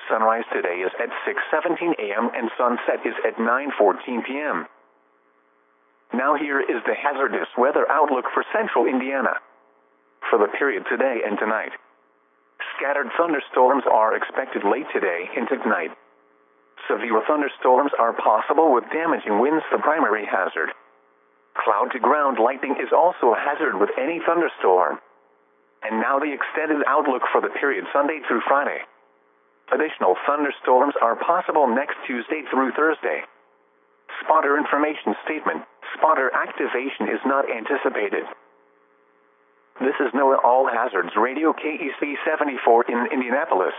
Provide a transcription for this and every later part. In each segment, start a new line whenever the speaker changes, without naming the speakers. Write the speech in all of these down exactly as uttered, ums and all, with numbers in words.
Sunrise today is at six seventeen a m and sunset is at nine fourteen p m Now here is the hazardous weather outlook for central Indiana. For the period today and tonight, scattered thunderstorms are expected late today into tonight. Severe thunderstorms are possible with damaging winds, the primary hazard. Cloud-to-ground lightning is also a hazard with any thunderstorm. And now the extended outlook for the period Sunday through Friday. Additional thunderstorms are possible next Tuesday through Thursday. Spotter information statement. Spotter activation is not anticipated. This is NOAA All Hazards Radio K E C seventy-four in Indianapolis.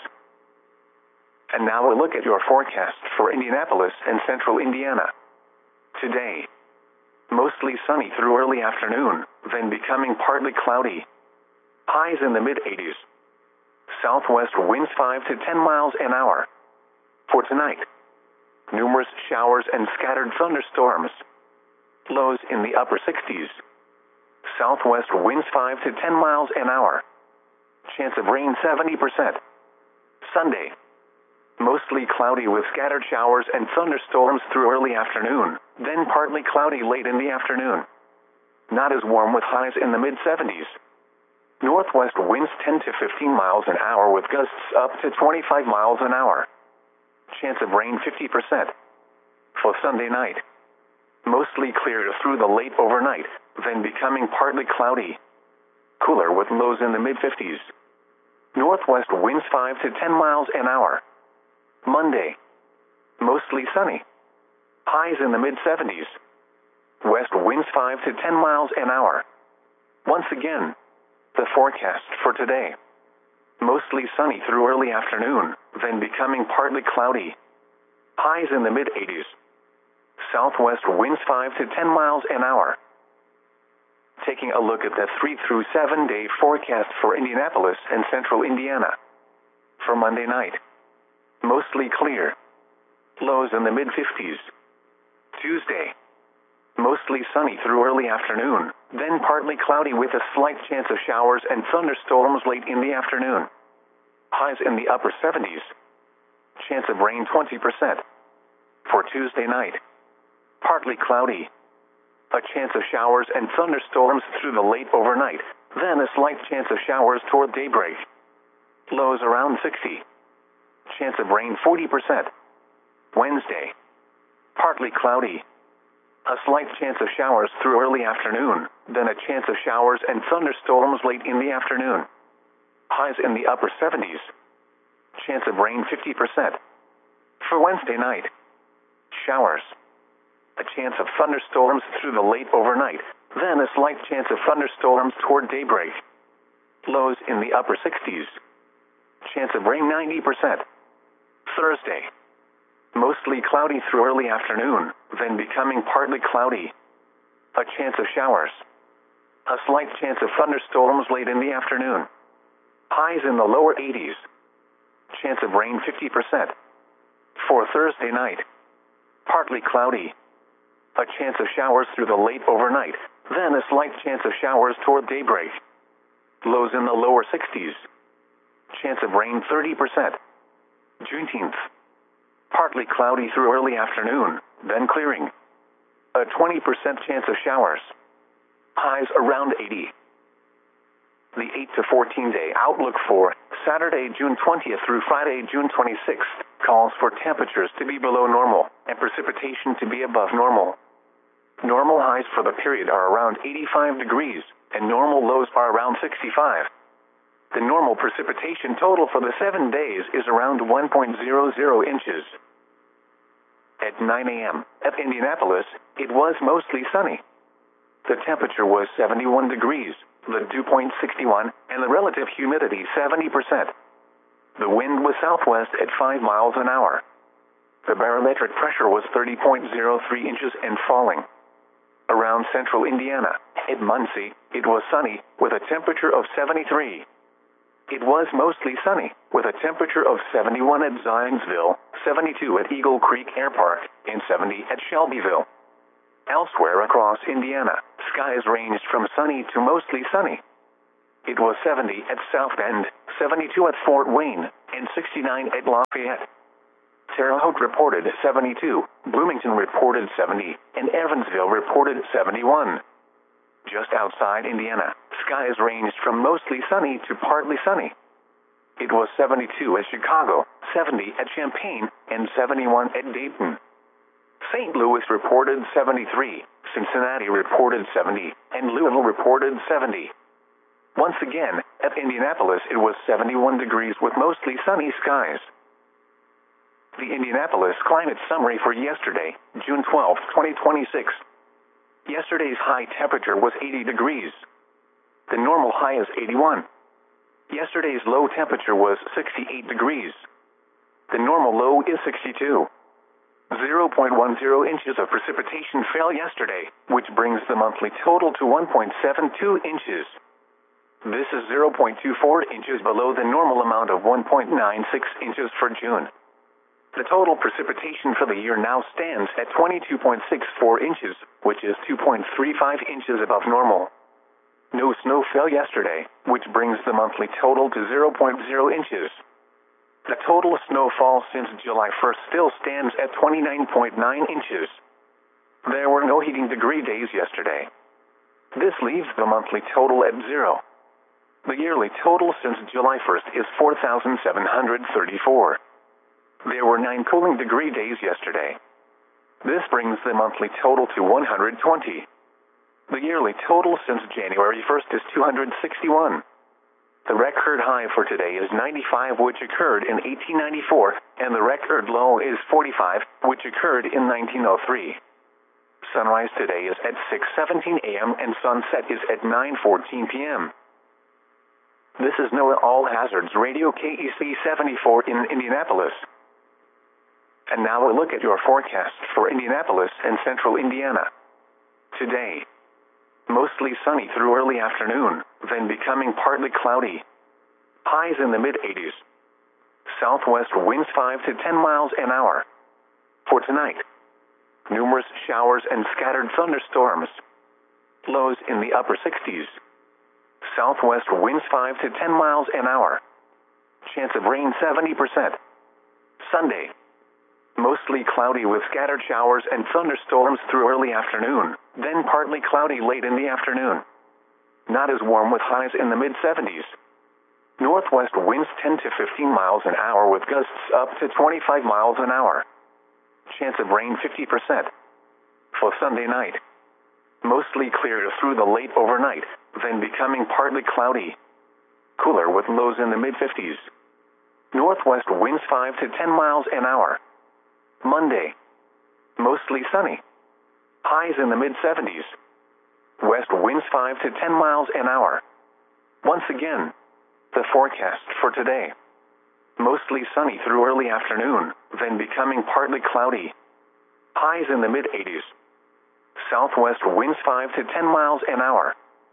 And now a look at your forecast for Indianapolis and central Indiana. Today, mostly sunny through early afternoon, then becoming partly cloudy. Highs in the mid eighties. Southwest winds five to ten miles an hour. For tonight, numerous showers and scattered thunderstorms. Lows in the upper sixties. Southwest winds five to ten miles an hour. Chance of rain seventy percent. Sunday, mostly cloudy with scattered showers and thunderstorms through early afternoon, then partly cloudy late in the afternoon. Not as warm with highs in the mid seventies. Northwest winds ten to fifteen miles an hour with gusts up to twenty-five miles an hour. Chance of rain fifty percent. For Sunday night, mostly clear through the late overnight, then becoming partly cloudy. Cooler with lows in the mid fifties. Northwest winds five to ten miles an hour. Monday, mostly sunny. Highs in the mid seventies. West winds five to ten miles an hour. Once again, the forecast for today. Mostly sunny through early afternoon, then becoming partly cloudy. Highs in the mid eighties. Southwest winds five to ten miles an hour. Taking a look at the three through seven day forecast for Indianapolis and central Indiana. For Monday night, mostly clear. Lows in the mid fifties. Tuesday, mostly sunny through early afternoon, then partly cloudy with a slight chance of showers and thunderstorms late in the afternoon. Highs in the upper seventies. Chance of rain twenty percent. For Tuesday night, partly cloudy. A chance of showers and thunderstorms through the late overnight, then a slight chance of showers toward daybreak. Lows around sixty. Chance of rain forty percent. Wednesday, partly cloudy. A slight chance of showers through early afternoon, then a chance of showers and thunderstorms late in the afternoon. Highs in the upper seventies. Chance of rain fifty percent. For Wednesday night, showers. A chance of thunderstorms through the late overnight, then a slight chance of thunderstorms toward daybreak. Lows in the upper sixties. Chance of rain ninety percent. Thursday, mostly cloudy through early afternoon, then becoming partly cloudy. A chance of showers. A slight chance of thunderstorms late in the afternoon. Highs in the lower eighties. Chance of rain fifty percent. For Thursday night, partly cloudy. A chance of showers through the late overnight, then a slight chance of showers toward daybreak. Lows in the lower sixties. Chance of rain thirty percent. Juneteenth, partly cloudy through early afternoon, then clearing. A twenty percent chance of showers. Highs around eighty. The eight to fourteen day outlook for Saturday, June twentieth through Friday, June twenty-sixth, calls for temperatures to be below normal and precipitation to be above normal. Normal highs for the period are around eighty-five degrees, and normal lows are around sixty-five. The normal precipitation total for the seven days is around one point zero zero inches. At nine a m at Indianapolis, it was mostly sunny. The temperature was seventy-one degrees, the dew point sixty-one, and the relative humidity seventy percent. The wind was southwest at five miles an hour. The barometric pressure was thirty point zero three inches and falling. Around central Indiana, at Muncie, it was sunny, with a temperature of seventy-three. It was mostly sunny, with a temperature of seventy-one at Zionsville, seventy-two at Eagle Creek Air Park, and seventy at Shelbyville. Elsewhere across Indiana, skies ranged from sunny to mostly sunny. It was seventy at South Bend, seventy-two at Fort Wayne, and sixty-nine at Lafayette. Terre Haute reported seventy-two, Bloomington reported seventy, and Evansville reported seventy-one. Just outside Indiana, skies ranged from mostly sunny to partly sunny. It was seventy-two at Chicago, seventy at Champaign, and seventy-one at Dayton. Saint Louis reported seventy-three, Cincinnati reported seventy, and Louisville reported seventy. Once again, at Indianapolis it was seventy-one degrees with mostly sunny skies. The Indianapolis Climate Summary for yesterday, June twelfth, twenty twenty-six. Yesterday's high temperature was eighty degrees. The normal high is eighty-one. Yesterday's low temperature was sixty-eight degrees. The normal low is sixty-two. zero point one zero inches of precipitation fell yesterday, which brings the monthly total to one point seven two inches. This is zero point two four inches below the normal amount of one point nine six inches for June. The total precipitation for the year now stands at twenty-two point six four inches, which is two point three five inches above normal. No snow fell yesterday, which brings the monthly total to zero point zero inches. The total snowfall since July first still stands at twenty-nine point nine inches. There were no heating degree days yesterday. This leaves the monthly total at zero. The yearly total since July first is four thousand seven hundred thirty-four. There were nine cooling degree days yesterday. This brings the monthly total to one hundred twenty. The yearly total since January first is two hundred sixty-one. The record high for today is ninety-five, which occurred in eighteen ninety-four, and the record low is forty-five, which occurred in nineteen oh three. Sunrise today is at six seventeen a m and sunset is at nine fourteen p m This is NOAA All Hazards Radio K E C seventy-four in Indianapolis. And now a look at your forecast for Indianapolis and central Indiana. Today, mostly sunny through early afternoon, then becoming partly cloudy. Highs in the mid eighties. Southwest winds five to ten miles an hour. For tonight, numerous showers and scattered thunderstorms. Lows in the upper sixties. Southwest winds five to ten miles an hour. Chance of rain seventy percent. Sunday, mostly cloudy with scattered showers and thunderstorms through early afternoon, then partly cloudy late in the afternoon. Not as warm with highs in the mid seventies. Northwest winds ten to fifteen miles an hour with gusts up to twenty-five miles an hour. Chance of rain fifty percent. For Sunday night, mostly clear through the late overnight, then becoming partly cloudy. Cooler with lows in the mid fifties. Northwest winds five to ten miles an hour. Monday, mostly sunny. Highs in the mid seventies. West winds five to ten miles an hour. Once again, the forecast for today. Mostly sunny through early afternoon, then becoming partly cloudy. Highs in the mid eighties. Southwest winds five to ten miles an hour.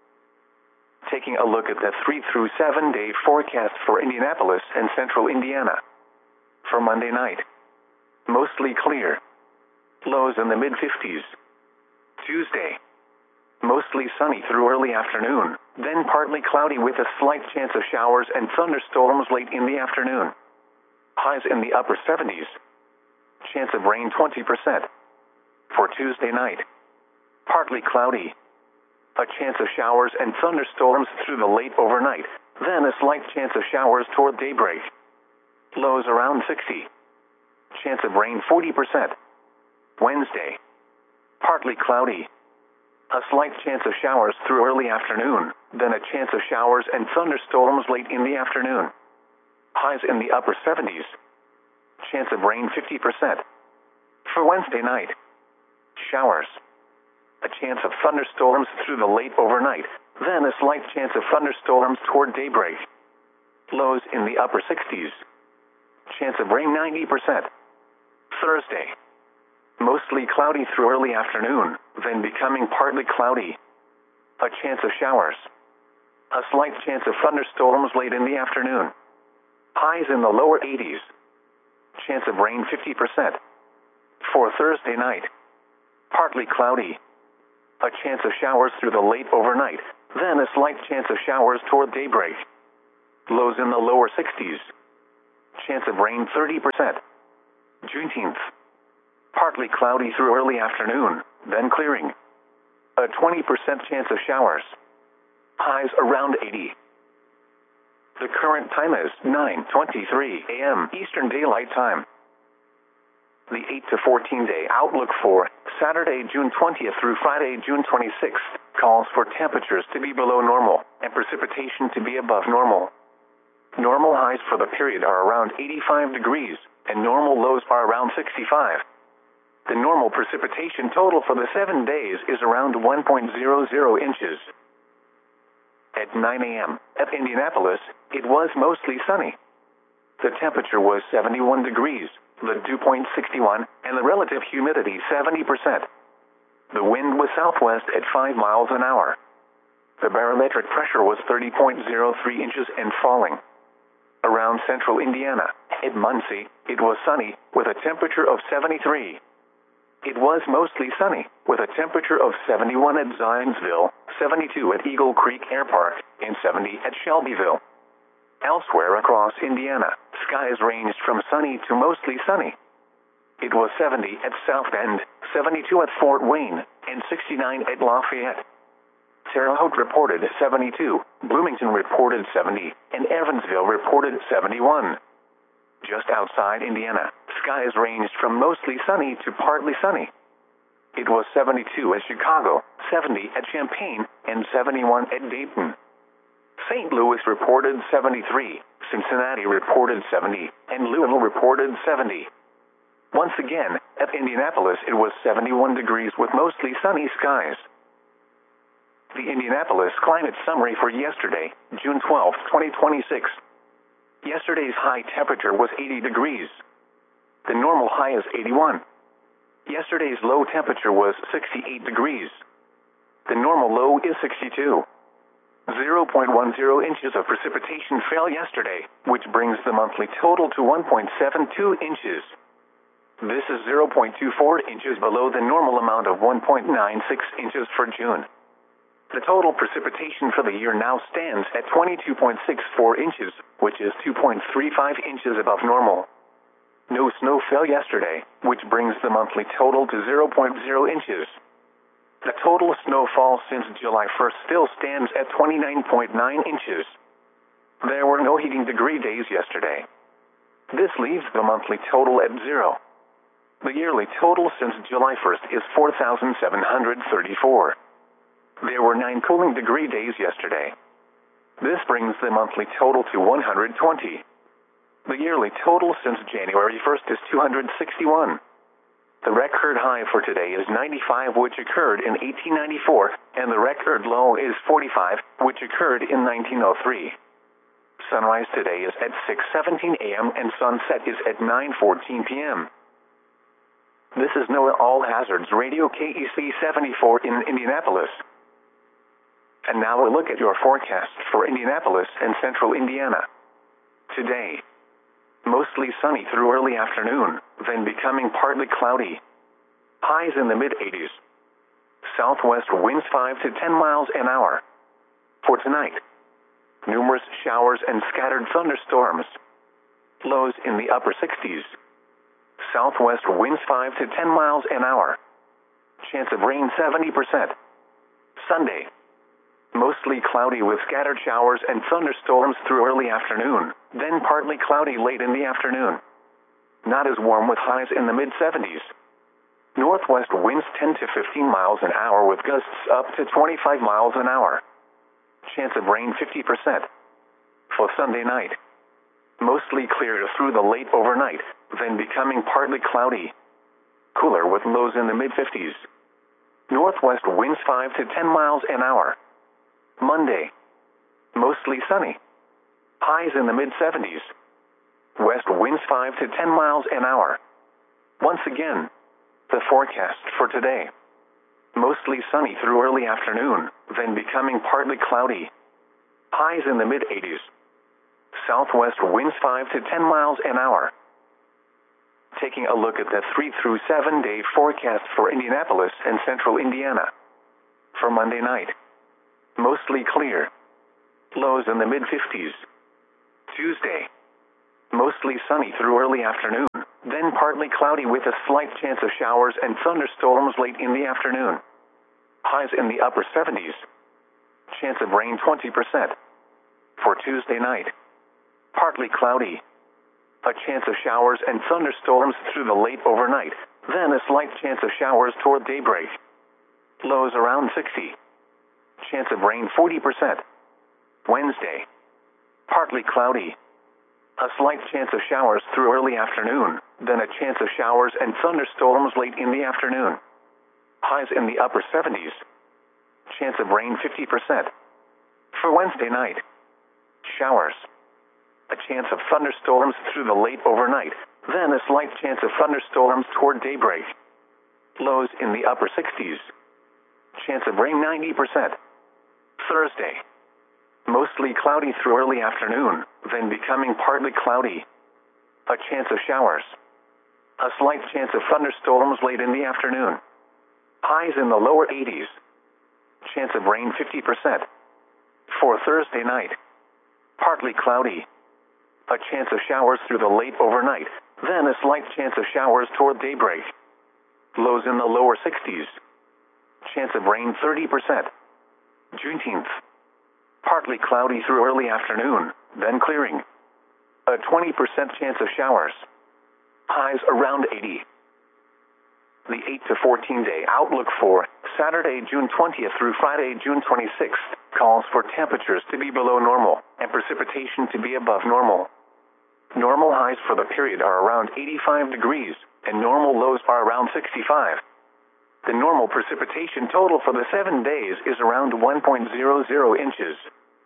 Taking a look at the three through seven day forecast for Indianapolis and central Indiana. For Monday night, mostly clear. Lows in the mid fifties. Tuesday, mostly sunny through early afternoon, then partly cloudy with a slight chance of showers and thunderstorms late in the afternoon. Highs in the upper seventies. Chance of rain twenty percent. For Tuesday night, partly cloudy. A chance of showers and thunderstorms through the late overnight, then a slight chance of showers toward daybreak. Lows around sixty. Chance of rain forty percent. Wednesday, partly cloudy. A slight chance of showers through early afternoon, then a chance of showers and thunderstorms late in the afternoon. Highs in the upper seventies. Chance of rain fifty percent. For Wednesday night, showers. A chance of thunderstorms through the late overnight, then a slight chance of thunderstorms toward daybreak. Lows in the upper sixties. Chance of rain ninety percent. Thursday, mostly cloudy through early afternoon, then becoming partly cloudy. A chance of showers. A slight chance of thunderstorms late in the afternoon. Highs in the lower eighties. Chance of rain fifty percent. For Thursday night, partly cloudy. A chance of showers through the late overnight, then a slight chance of showers toward daybreak. Lows in the lower sixties. Chance of rain thirty percent. Juneteenth. Partly cloudy through early afternoon, then clearing. A twenty percent chance of showers. Highs around eighty. The current time is nine twenty-three a m Eastern Daylight Time. The eight to fourteen day outlook for Saturday, June twentieth through Friday, June twenty-sixth, calls for temperatures to be below normal and precipitation to be above normal. Normal highs for the period are around eighty-five degrees, and normal lows are around sixty-five. The normal precipitation total for the seven days is around one point zero zero inches. At nine a m at Indianapolis, it was mostly sunny. The temperature was seventy-one degrees, the dew point sixty-one, and the relative humidity seventy percent. The wind was southwest at five miles an hour. The barometric pressure was thirty point zero three inches and falling. Around central Indiana, at Muncie, it was sunny, with a temperature of seventy-three. It was mostly sunny, with a temperature of seventy-one at Zionsville, seventy-two at Eagle Creek Air Park, and seventy at Shelbyville. Elsewhere across Indiana, skies ranged from sunny to mostly sunny. It was seventy at South Bend, seventy-two at Fort Wayne, and sixty-nine at Lafayette. Terre Haute reported seventy-two, Bloomington reported seventy, and Evansville reported seventy-one. Just outside Indiana, skies ranged from mostly sunny to partly sunny. It was seventy-two at Chicago, seventy at Champaign, and seventy-one at Dayton. Saint Louis reported seventy-three, Cincinnati reported seventy, and Louisville reported seventy. Once again, at Indianapolis it was seventy-one degrees with mostly sunny skies. The Indianapolis Climate Summary for yesterday, June twelfth, twenty twenty-six. Yesterday's high temperature was eighty degrees. The normal high is eighty-one. Yesterday's low temperature was sixty-eight degrees. The normal low is sixty-two. zero point one zero inches of precipitation fell yesterday, which brings the monthly total to one point seven two inches. This is zero point two four inches below the normal amount of one point nine six inches for June. The total precipitation for the year now stands at twenty-two point six four inches, which is two point three five inches above normal. No snow fell yesterday, which brings the monthly total to zero point zero inches. The total snowfall since July first still stands at twenty-nine point nine inches. There were no heating degree days yesterday. This leaves the monthly total at zero. The yearly total since July first is four thousand seven hundred thirty-four. There were nine cooling degree days yesterday. This brings the monthly total to one hundred twenty. The yearly total since January first is two hundred sixty-one. The record high for today is ninety-five, which occurred in eighteen ninety-four, and the record low is forty-five, which occurred in nineteen oh three. Sunrise today is at six seventeen a m and sunset is at nine fourteen p m This is NOAA All Hazards Radio K E C seventy-four in Indianapolis. And now a look at your forecast for Indianapolis and central Indiana. Today, mostly sunny through early afternoon, then becoming partly cloudy. Highs in the mid eighties. Southwest winds five to ten miles an hour. For tonight, numerous showers and scattered thunderstorms. Lows in the upper sixties. Southwest winds five to ten miles an hour. Chance of rain seventy percent. Sunday, mostly cloudy with scattered showers and thunderstorms through early afternoon, then partly cloudy late in the afternoon. Not as warm with highs in the mid seventies. Northwest winds ten to fifteen miles an hour with gusts up to twenty-five miles an hour. Chance of rain fifty percent. For Sunday night, mostly clear through the late overnight, then becoming partly cloudy. Cooler with lows in the mid fifties. Northwest winds five to ten miles an hour. Monday, mostly sunny. Highs in the mid seventies. West winds five to ten miles an hour. Once again, the forecast for today. Mostly sunny through early afternoon, then becoming partly cloudy. Highs in the mid eighties. Southwest winds five to ten miles an hour. Taking a look at the three through seven day forecast for Indianapolis and central Indiana. For Monday night, mostly clear. Lows in the mid fifties. Tuesday, mostly sunny through early afternoon, then partly cloudy with a slight chance of showers and thunderstorms late in the afternoon. Highs in the upper seventies. Chance of rain twenty percent. For Tuesday night, partly cloudy. A chance of showers and thunderstorms through the late overnight, then a slight chance of showers toward daybreak. Lows around sixty. Chance of rain forty percent. Wednesday, partly cloudy. A slight chance of showers through early afternoon, then a chance of showers and thunderstorms late in the afternoon. Highs in the upper seventies. Chance of rain fifty percent. For Wednesday night, showers. A chance of thunderstorms through the late overnight, then a slight chance of thunderstorms toward daybreak. Lows in the upper sixties. Chance of rain ninety percent. Thursday, mostly cloudy through early afternoon, then becoming partly cloudy. A chance of showers. A slight chance of thunderstorms late in the afternoon. Highs in the lower eighties. Chance of rain fifty percent. For Thursday night, partly cloudy. A chance of showers through the late overnight, then a slight chance of showers toward daybreak. Lows in the lower sixties. Chance of rain thirty percent. Juneteenth, partly cloudy through early afternoon, then clearing. A twenty percent chance of showers. Highs around eighty. The eight to fourteen day outlook for Saturday, June twentieth through Friday, June twenty-sixth, calls for temperatures to be below normal and precipitation to be above normal. Normal highs for the period are around eighty-five degrees, and normal lows are around sixty-five. The normal precipitation total for the seven days is around one point zero zero inches.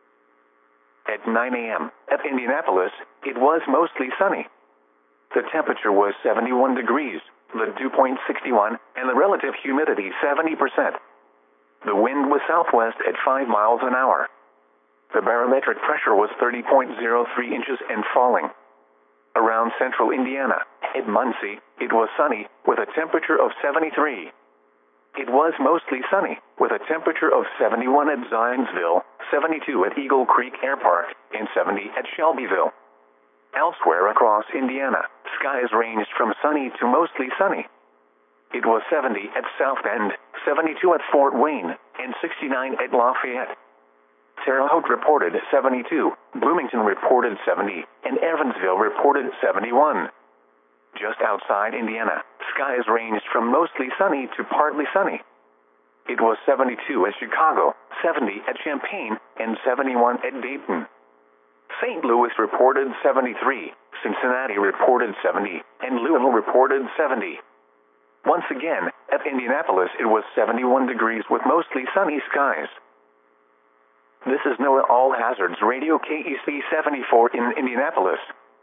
At nine a m at Indianapolis, it was mostly sunny. The temperature was seventy-one degrees, the dew point sixty-one, and the relative humidity seventy percent. The wind was southwest at five miles an hour. The barometric pressure was thirty point zero three inches and falling. Around central Indiana, at Muncie, it was sunny, with a temperature of seventy-three. It was mostly sunny, with a temperature of seventy-one at Zionsville, seventy-two at Eagle Creek Air Park, and seventy at Shelbyville. Elsewhere across Indiana, skies ranged from sunny to mostly sunny. It was seventy at South Bend, seventy-two at Fort Wayne, and sixty-nine at Lafayette. Terre Haute reported seventy-two, Bloomington reported seventy, and Evansville reported seventy-one. Just outside Indiana, skies ranged from mostly sunny to partly sunny. It was seventy-two at Chicago, seventy at Champaign, and seventy-one at Dayton. Saint Louis reported seventy-three, Cincinnati reported seventy, and Louisville reported seventy. Once again, at Indianapolis it was seventy-one degrees with mostly sunny skies. This is NOAA All Hazards Radio K E C seventy-four in Indianapolis.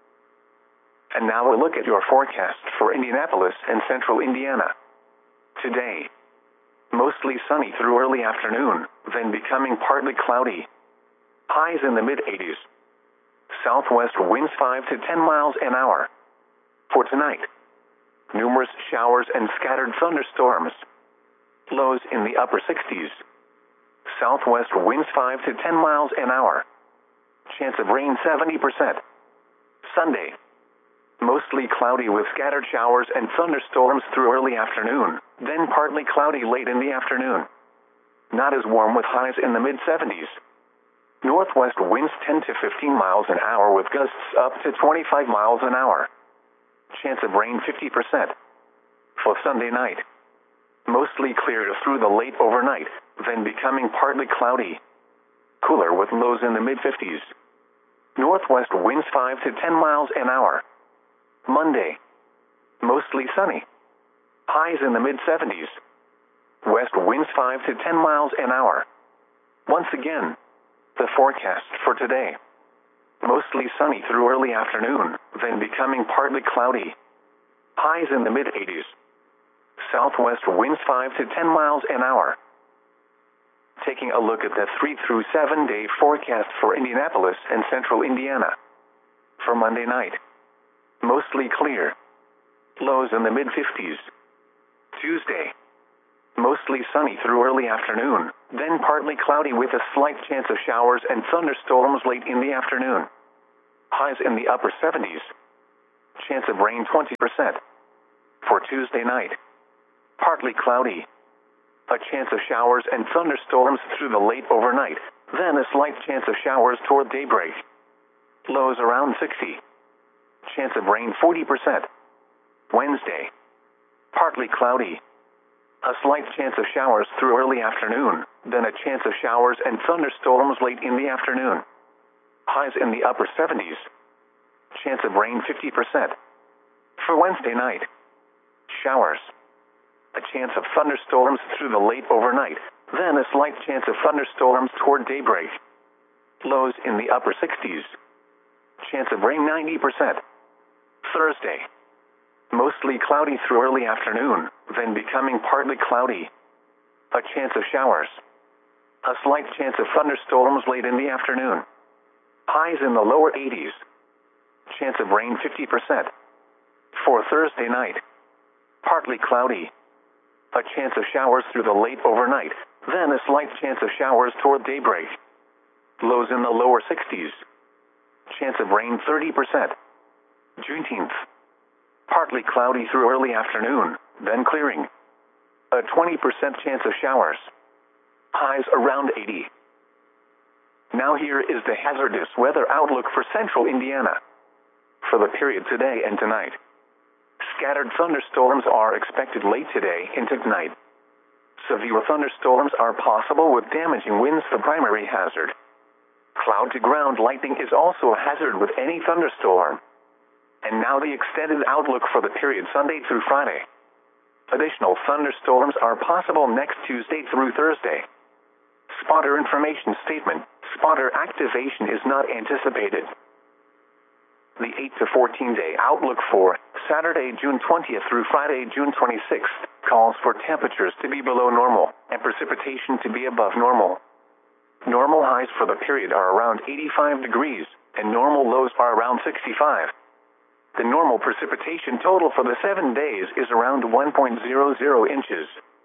And now a look at your forecast for Indianapolis and central Indiana. Today, mostly sunny through early afternoon, then becoming partly cloudy. Highs in the mid eighties. Southwest winds five to ten miles an hour. For tonight, numerous showers and scattered thunderstorms. Lows in the upper sixties. Southwest winds five to ten miles an hour. Chance of rain seventy percent. Sunday, mostly cloudy with scattered showers and thunderstorms through early afternoon, then partly cloudy late in the afternoon. Not as warm with highs in the mid seventies. Northwest winds ten to fifteen miles an hour with gusts up to twenty-five miles an hour. Chance of rain fifty percent. For Sunday night, mostly clear through the late overnight, then becoming partly cloudy. Cooler with lows in the mid fifties. Northwest winds five to ten miles an hour. Monday, mostly sunny. Highs in the mid seventies. West winds five to ten miles an hour. Once again, the forecast for today. Mostly sunny through early afternoon, then becoming partly cloudy. Highs in the mid eighties. Southwest winds five to ten miles an hour. Taking a look at the three through seven day forecast for Indianapolis and central Indiana. For Monday night, mostly clear. Lows in the mid fifties. Tuesday, mostly sunny through early afternoon, then partly cloudy with a slight chance of showers and thunderstorms late in the afternoon. Highs in the upper seventies. Chance of rain twenty percent. For Tuesday night, partly cloudy. A chance of showers and thunderstorms through the late overnight, then a slight chance of showers toward daybreak. Lows around sixty. Chance of rain forty percent. Wednesday, partly cloudy. A slight chance of showers through early afternoon, then a chance of showers and thunderstorms late in the afternoon. Highs in the upper seventies. Chance of rain fifty percent. For Wednesday night, showers. A chance of thunderstorms through the late overnight, then a slight chance of thunderstorms toward daybreak. Lows in the upper sixties. Chance of rain ninety percent. Thursday, mostly cloudy through early afternoon, then becoming partly cloudy. A chance of showers. A slight chance of thunderstorms late in the afternoon. Highs in the lower eighties. Chance of rain fifty percent. For Thursday night, partly cloudy. A chance of showers through the late overnight, then a slight chance of showers toward daybreak. Lows in the lower sixties. Chance of rain thirty percent. Juneteenth, partly cloudy through early afternoon, then clearing. A twenty percent chance of showers. Highs around eighty. Now here is the hazardous weather outlook for central Indiana. For the period today and tonight, scattered thunderstorms are expected late today into tonight. Severe thunderstorms are possible with damaging winds, the primary hazard. Cloud-to-ground lightning is also a hazard with any thunderstorm. And now the extended outlook for the period Sunday through Friday. Additional thunderstorms are possible next Tuesday through Thursday. Spotter information statement: spotter activation is not anticipated. The eight to fourteen day outlook for Saturday, June twentieth through Friday, June twenty-sixth, calls for temperatures to be below normal and precipitation to be above normal. Normal highs for the period are around eighty-five degrees, and normal lows are around sixty-five. The normal precipitation total for the seven days is around one point zero zero inches.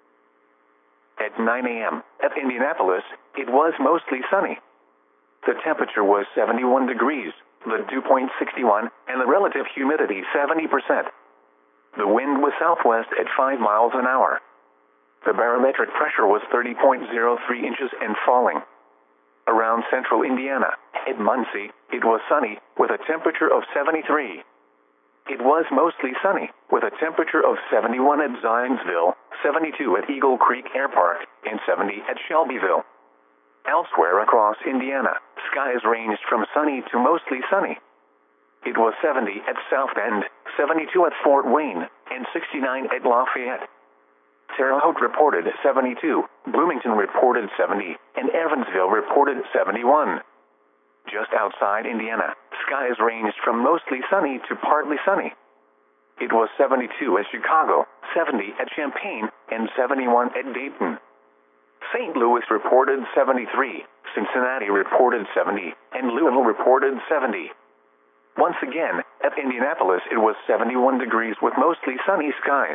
At nine a m at Indianapolis, it was mostly sunny. The temperature was seventy-one degrees, the dew point sixty-one, and the relative humidity seventy percent. The wind was southwest at five miles an hour. The barometric pressure was thirty point zero three inches and falling. Around central Indiana, at Muncie, it was sunny, with a temperature of seventy-three. It was mostly sunny, with a temperature of seventy-one at Zionsville, seventy-two at Eagle Creek Air Park, and seventy at Shelbyville. Elsewhere across Indiana, skies ranged from sunny to mostly sunny. It was seventy at South Bend, seventy-two at Fort Wayne, and sixty-nine at Lafayette. Terre Haute reported seventy-two, Bloomington reported seventy, and Evansville reported seventy-one. Just outside Indiana, skies ranged from mostly sunny to partly sunny. It was seventy-two at Chicago, seventy at Champaign, and seventy-one at Dayton. Saint Louis reported seventy-three, Cincinnati reported seventy, and Louisville reported seventy. Once again, at Indianapolis it was seventy-one degrees with mostly sunny skies.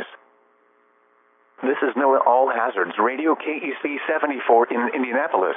This is NOAA All Hazards Radio K E C seventy-four in Indianapolis.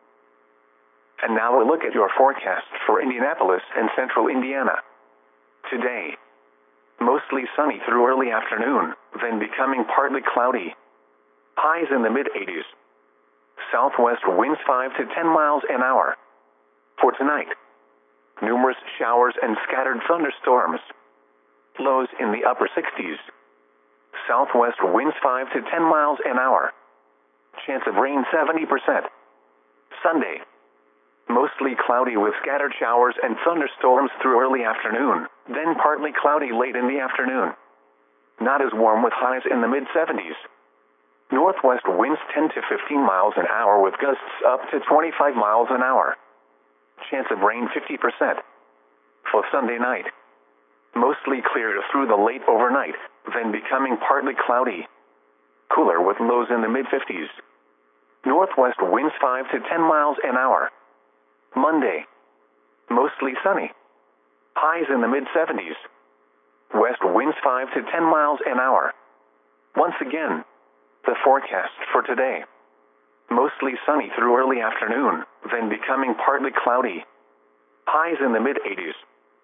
And now a look at your forecast for Indianapolis and central Indiana. Today, mostly sunny through early afternoon, then becoming partly cloudy. Highs in the mid eighties. Southwest winds five to ten miles an hour. For tonight, numerous showers and scattered thunderstorms. Lows in the upper sixties. Southwest winds five to ten miles an hour. Chance of rain seventy percent. Sunday, mostly cloudy with scattered showers and thunderstorms through early afternoon, then partly cloudy late in the afternoon. Not as warm with highs in the mid seventies. Northwest winds ten to fifteen miles an hour with gusts up to twenty-five miles an hour. Chance of rain fifty percent. For Sunday night, mostly clear through the late overnight, then becoming partly cloudy. Cooler with lows in the mid fifties. Northwest winds five to ten miles an hour. Monday, mostly sunny. Highs in the mid seventies. West winds five to ten miles an hour. Once again, the forecast for today. Mostly sunny through early afternoon, then becoming partly cloudy. Highs in the mid eighties.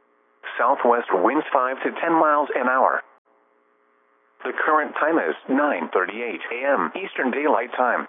Southwest winds five to ten miles an hour. The current time is nine thirty-eight a m Eastern Daylight Time.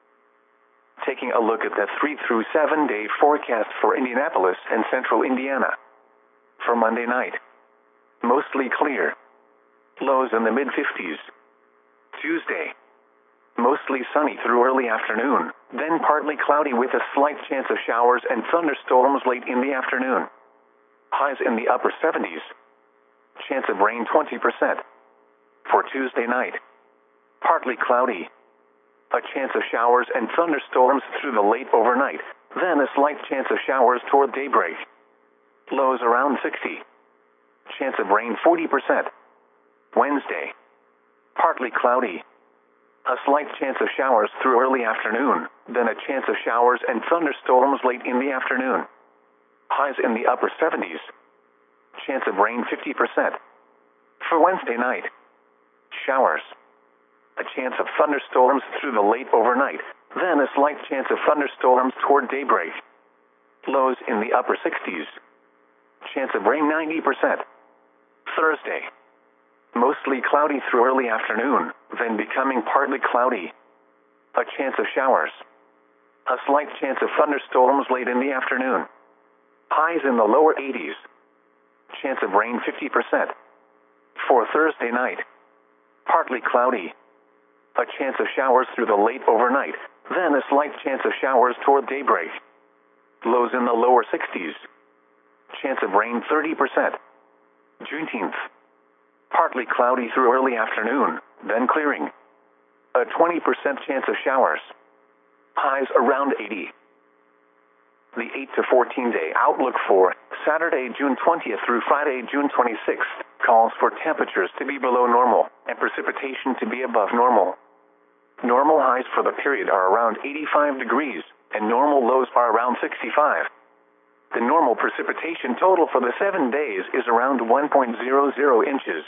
Taking a look at the three through seven day forecast for Indianapolis and central Indiana. For Monday night, mostly clear. Lows in the mid fifties. Tuesday, mostly sunny through early afternoon, then partly cloudy with a slight chance of showers and thunderstorms late in the afternoon. Highs in the upper seventies. Chance of rain twenty percent. For Tuesday night, partly cloudy. A chance of showers and thunderstorms through the late overnight, then a slight chance of showers toward daybreak. Lows around sixty. Chance of rain forty percent. Wednesday, partly cloudy. A slight chance of showers through early afternoon, then a chance of showers and thunderstorms late in the afternoon. Highs in the upper seventies. Chance of rain fifty percent. For Wednesday night, showers. A chance of thunderstorms through the late overnight, then a slight chance of thunderstorms toward daybreak. Lows in the upper sixties. Chance of rain ninety percent. Thursday, mostly cloudy through early afternoon, then becoming partly cloudy. A chance of showers. A slight chance of thunderstorms late in the afternoon. Highs in the lower eighties. Chance of rain fifty percent. For Thursday night, partly cloudy. A chance of showers through the late overnight, then a slight chance of showers toward daybreak. Lows in the lower sixties. Chance of rain thirty percent. Juneteenth, partly cloudy through early afternoon, then clearing. A twenty percent chance of showers. Highs around eighty. The eight to fourteen day outlook for Saturday, June twentieth through Friday, June twenty-sixth, calls for temperatures to be below normal and precipitation to be above normal. Normal highs for the period are around eighty-five degrees, and normal lows are around sixty-five. The normal precipitation total for the seven days is around one point zero zero inches.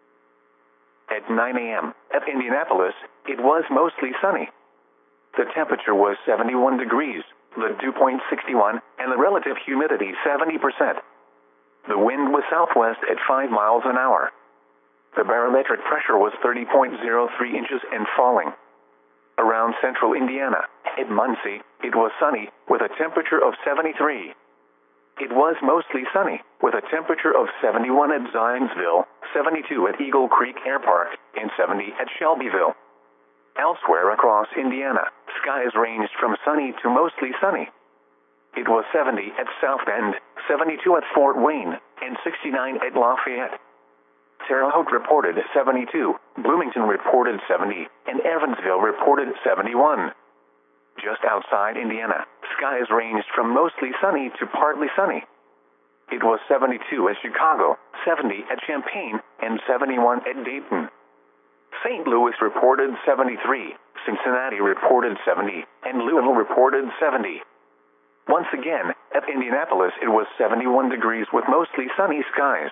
At nine a m at Indianapolis, it was mostly sunny. The temperature was seventy-one degrees, the dew point sixty-one, and the relative humidity seventy percent. The wind was southwest at five miles an hour. The barometric pressure was thirty point zero three inches and falling. Around central Indiana, at Muncie, it was sunny, with a temperature of seventy-three. It was mostly sunny, with a temperature of seventy-one at Zionsville, seventy-two at Eagle Creek Air Park, and seventy at Shelbyville. Elsewhere across Indiana, skies ranged from sunny to mostly sunny. It was seventy at South Bend, seventy-two at Fort Wayne, and sixty-nine at Lafayette. Terre Haute reported seventy-two, Bloomington reported seventy, and Evansville reported seventy-one. Just outside Indiana, skies ranged from mostly sunny to partly sunny. It was seventy-two at Chicago, seventy at Champaign, and seventy-one at Dayton. Saint Louis reported seventy-three, Cincinnati reported seventy, and Louisville reported seventy. Once again, at Indianapolis it was seventy-one degrees with mostly sunny skies.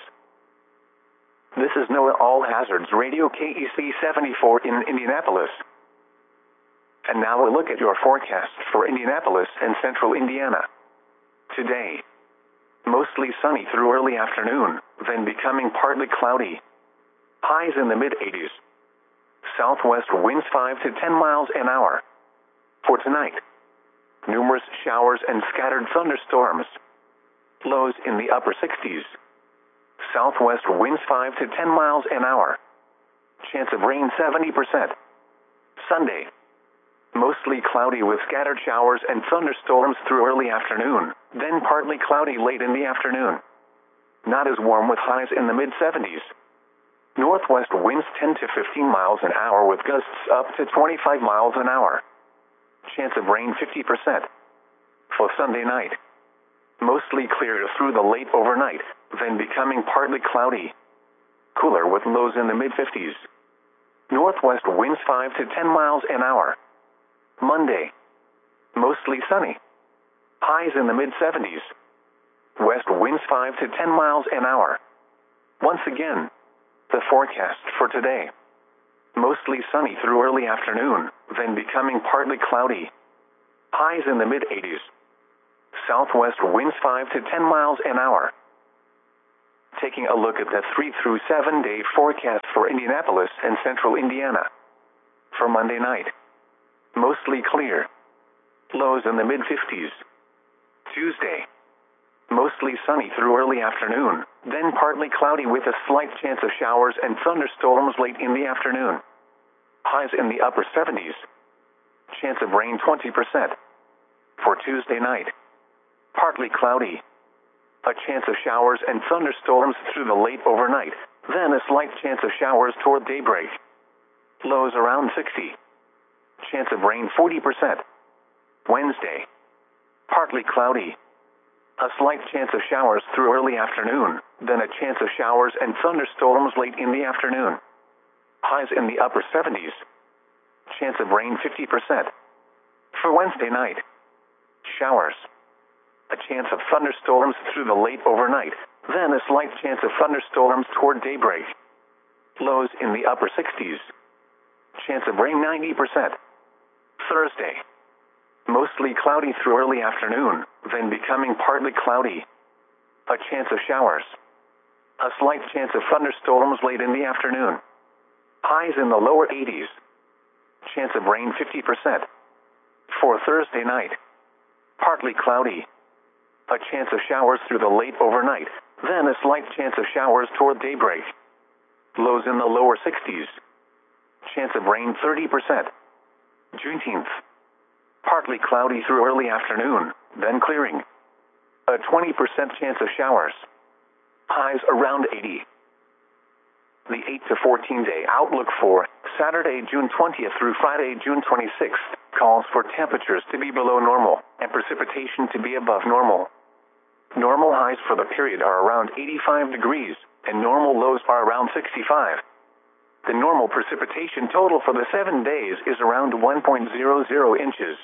This is NOAA All Hazards Radio K E C seventy-four in Indianapolis. And now a look at your forecast for Indianapolis and central Indiana. Today, mostly sunny through early afternoon, then becoming partly cloudy. Highs in the mid eighties. Southwest winds five to ten miles an hour. For tonight, numerous showers and scattered thunderstorms. Lows in the upper sixties. Southwest winds five to ten miles an hour. Chance of rain seventy percent. Sunday, mostly cloudy with scattered showers and thunderstorms through early afternoon, then partly cloudy late in the afternoon. Not as warm with highs in the mid seventies. Northwest winds ten to fifteen miles an hour with gusts up to twenty-five miles an hour. Chance of rain fifty percent. For Sunday night, mostly clear through the late overnight, then becoming partly cloudy. Cooler with lows in the mid fifties. Northwest winds five to ten miles an hour. Monday, mostly sunny. Highs in the mid seventies. West winds five to ten miles an hour. Once again, the forecast for today. Mostly sunny through early afternoon, then becoming partly cloudy. Highs in the mid eighties. Southwest winds five to ten miles an hour. Taking a look at the three through seven day forecast for Indianapolis and central Indiana. For Monday night, mostly clear. Lows in the mid fifties. Tuesday, mostly sunny through early afternoon, then partly cloudy with a slight chance of showers and thunderstorms late in the afternoon. Highs in the upper seventies. Chance of rain twenty percent. For Tuesday night, partly cloudy. A chance of showers and thunderstorms through the late overnight, then a slight chance of showers toward daybreak. Lows around sixty. Chance of rain forty percent. Wednesday, partly cloudy. A slight chance of showers through early afternoon, then a chance of showers and thunderstorms late in the afternoon. Highs in the upper seventies. Chance of rain fifty percent. For Wednesday night, showers. A chance of thunderstorms through the late overnight, then a slight chance of thunderstorms toward daybreak. Lows in the upper sixties. Chance of rain ninety percent. Thursday, mostly cloudy through early afternoon, then becoming partly cloudy. A chance of showers. A slight chance of thunderstorms late in the afternoon. Highs in the lower eighties. Chance of rain fifty percent. For Thursday night, partly cloudy. A chance of showers through the late overnight, then a slight chance of showers toward daybreak. Lows in the lower sixties. Chance of rain thirty percent. Juneteenth, partly cloudy through early afternoon, then clearing. A twenty percent chance of showers. Highs around eighty. The eight to fourteen day outlook for Saturday, June twentieth through Friday, June twenty-sixth, calls for temperatures to be below normal and precipitation to be above normal. Normal highs for the period are around eighty-five degrees, and normal lows are around sixty-five. The normal precipitation total for the seven days is around one point zero zero inches.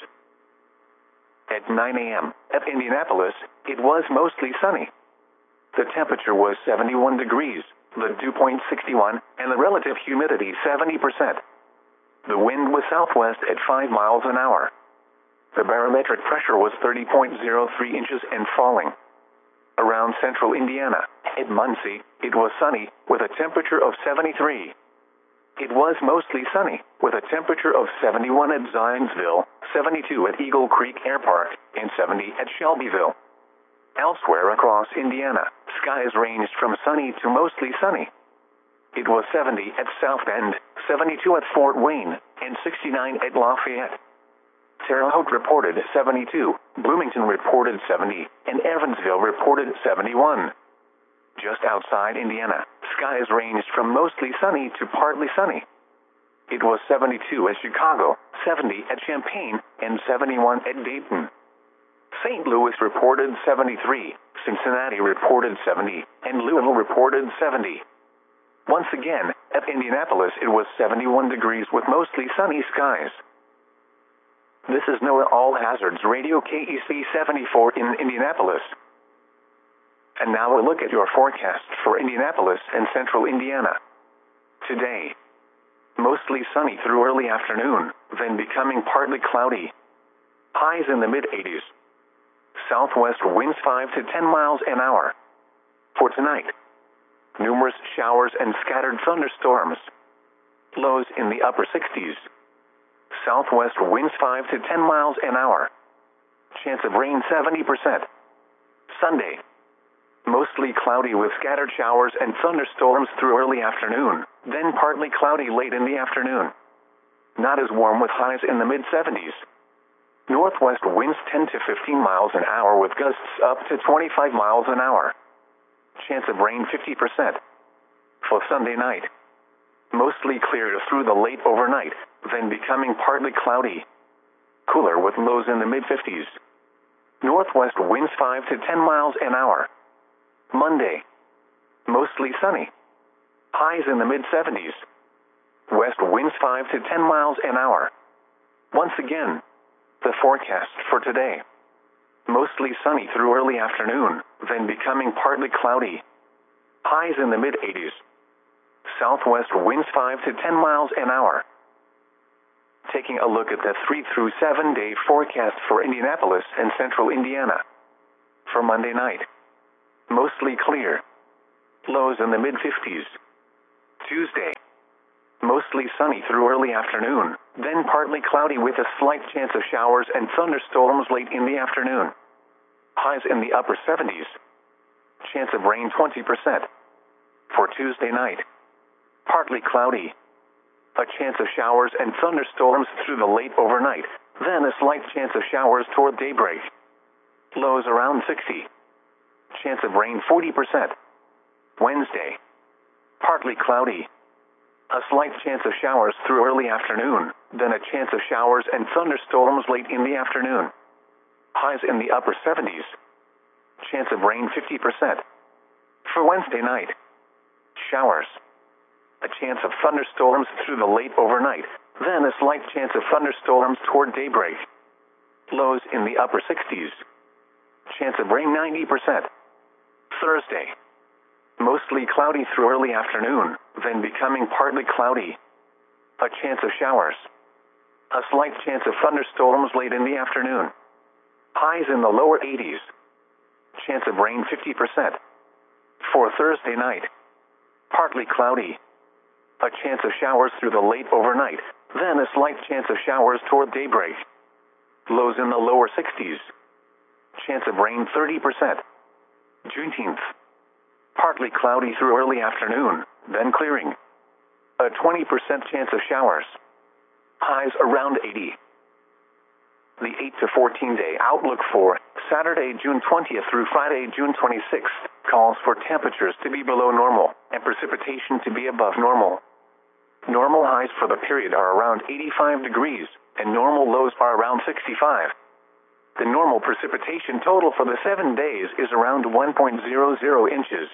At nine a m at Indianapolis, it was mostly sunny. The temperature was seventy-one degrees, the dew point sixty-one, and the relative humidity seventy percent. The wind was southwest at five miles an hour. The barometric pressure was thirty point zero three inches and falling. Around central Indiana, at Muncie, it was sunny, with a temperature of seventy-three. It was mostly sunny, with a temperature of seventy-one at Zionsville, seventy-two at Eagle Creek Air Park, and seventy at Shelbyville. Elsewhere across Indiana, skies ranged from sunny to mostly sunny. It was seventy at South Bend, seventy-two at Fort Wayne, and sixty-nine at Lafayette. Terre Haute reported seventy-two, Bloomington reported seventy, and Evansville reported seventy-one. Just outside Indiana, skies ranged from mostly sunny to partly sunny. It was seventy-two at Chicago, seventy at Champaign, and seventy-one at Dayton. Saint Louis reported seventy-three, Cincinnati reported seventy, and Louisville reported seventy. Once again, at Indianapolis it was seventy-one degrees with mostly sunny skies. This is NOAA All Hazards Radio K E C seventy-four in Indianapolis. And now a look at your forecast for Indianapolis and central Indiana. Today, mostly sunny through early afternoon, then becoming partly cloudy. Highs in the mid eighties. Southwest winds five to ten miles an hour. For tonight, numerous showers and scattered thunderstorms. Lows in the upper sixties. Southwest winds five to ten miles an hour. Chance of rain seventy percent. Sunday, mostly cloudy with scattered showers and thunderstorms through early afternoon, then partly cloudy late in the afternoon. Not as warm with highs in the mid seventies. Northwest winds ten to fifteen miles an hour with gusts up to twenty-five miles an hour. Chance of rain fifty percent. For Sunday night, mostly clear through the late overnight, then becoming partly cloudy. Cooler with lows in the mid fifties. Northwest winds five to ten miles an hour. Monday, mostly sunny. Highs in the mid seventies. West winds five to ten miles an hour. Once again, the forecast for today. Mostly sunny through early afternoon, then becoming partly cloudy. Highs in the mid eighties. Southwest winds five to ten miles an hour. Taking a look at the three through seven day forecast for Indianapolis and central Indiana. For Monday night, mostly clear. Lows in the mid fifties. Tuesday. Mostly sunny through early afternoon, then partly cloudy with a slight chance of showers and thunderstorms late in the afternoon. Highs in the upper seventies. Chance of rain twenty percent. For Tuesday night. Partly cloudy. A chance of showers and thunderstorms through the late overnight, then a slight chance of showers toward daybreak. Lows around sixty. Chance of rain forty percent. Wednesday. Partly cloudy. A slight chance of showers through early afternoon, then a chance of showers and thunderstorms late in the afternoon. Highs in the upper seventies. Chance of rain fifty percent. For Wednesday night. Showers. A chance of thunderstorms through the late overnight, then a slight chance of thunderstorms toward daybreak. Lows in the upper sixties. Chance of rain ninety percent. Thursday. Mostly cloudy through early afternoon, then becoming partly cloudy. A chance of showers. A slight chance of thunderstorms late in the afternoon. Highs in the lower eighties. Chance of rain fifty percent. For Thursday night. Partly cloudy. A chance of showers through the late overnight, then a slight chance of showers toward daybreak. Lows in the lower sixties. Chance of rain thirty percent. Juneteenth. Partly cloudy through early afternoon, then clearing. A twenty percent chance of showers. Highs around eighty. The eight to fourteen day outlook for Saturday, June twentieth through Friday, June twenty-sixth, calls for temperatures to be below normal and precipitation to be above normal. Normal highs for the period are around eighty-five degrees, and normal lows are around sixty-five. The normal precipitation total for the seven days is around one point zero zero inches.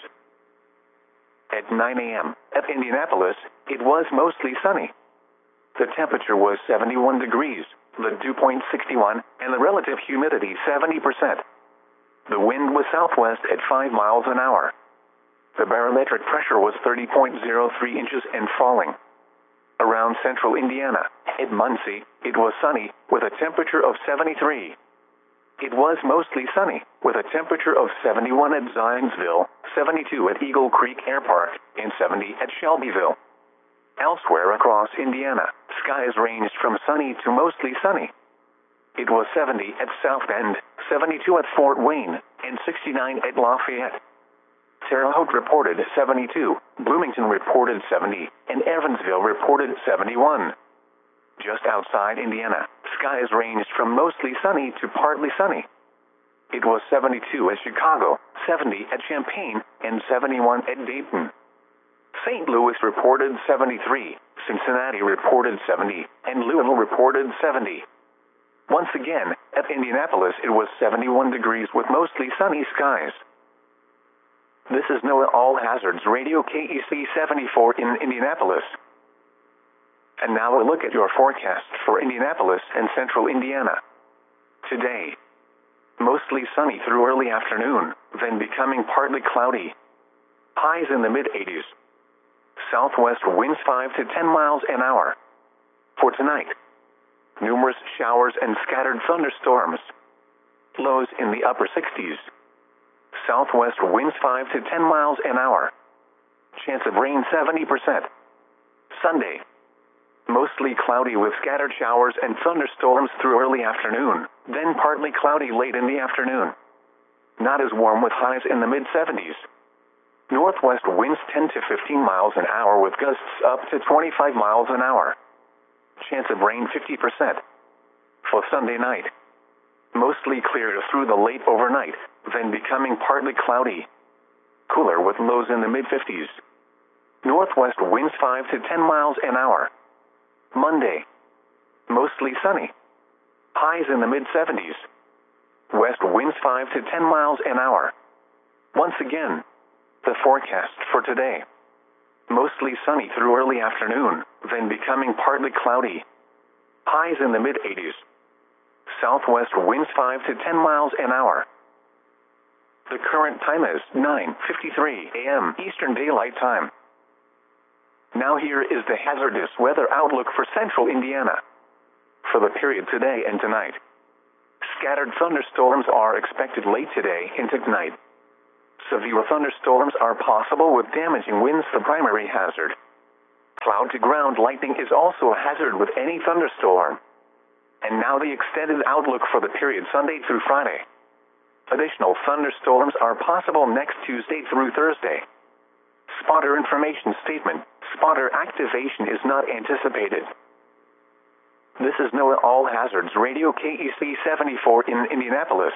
At nine a m at Indianapolis, it was mostly sunny. The temperature was seventy-one degrees, the dew point sixty-one, and the relative humidity seventy percent. The wind was southwest at five miles an hour. The barometric pressure was thirty point zero three inches and falling. Around central Indiana, at Muncie, it was sunny, with a temperature of seventy-three. It was mostly sunny, with a temperature of seventy-one at Zionsville, seventy-two at Eagle Creek Air Park, and seventy at Shelbyville. Elsewhere across Indiana, skies ranged from sunny to mostly sunny. It was seventy at South Bend, seventy-two at Fort Wayne, and sixty-nine at Lafayette. Terre Haute reported seventy-two, Bloomington reported seventy, and Evansville reported seventy-one. Just outside Indiana, skies ranged from mostly sunny to partly sunny. It was seventy-two at Chicago, seventy at Champaign, and seventy-one at Dayton. Saint Louis reported seventy-three, Cincinnati reported seventy, and Louisville reported seventy. Once again, at Indianapolis it was seventy-one degrees with mostly sunny skies. This is NOAA All Hazards Radio K E C seventy-four in Indianapolis. And now a look at your forecast for Indianapolis and central Indiana. Today, mostly sunny through early afternoon, then becoming partly cloudy. Highs in the mid eighties. Southwest winds five to ten miles an hour. For tonight, numerous showers and scattered thunderstorms. Lows in the upper sixties. Southwest winds five to ten miles an hour. Chance of rain seventy percent. Sunday, mostly cloudy with scattered showers and thunderstorms through early afternoon, then partly cloudy late in the afternoon. Not as warm with highs in the mid seventies. Northwest winds ten to fifteen miles an hour with gusts up to twenty-five miles an hour. Chance of rain fifty percent. For Sunday night, mostly clear through the late overnight, then becoming partly cloudy. Cooler with lows in the mid fifties. Northwest winds five to ten miles an hour. Monday, mostly sunny. Highs in the mid seventies. West winds five to ten miles an hour. Once again, the forecast for today. Mostly sunny through early afternoon, then becoming partly cloudy. Highs in the mid eighties. Southwest winds five to ten miles an hour. The current time is nine fifty-three a m Eastern Daylight Time. Now here is the hazardous weather outlook for central Indiana. For the period today and tonight, scattered thunderstorms are expected late today into tonight. Severe thunderstorms are possible with damaging winds, the primary hazard. Cloud-to-ground lightning is also a hazard with any thunderstorm. And now the extended outlook for the period Sunday through Friday. Additional thunderstorms are possible next Tuesday through Thursday. Spotter information statement. Spotter activation is not anticipated. This is NOAA All Hazards Radio K E C seventy-four in Indianapolis.